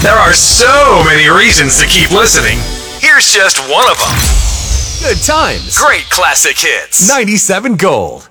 There are so many reasons to keep listening. Here's just one of them. Good times. Great classic hits. 97 Gold.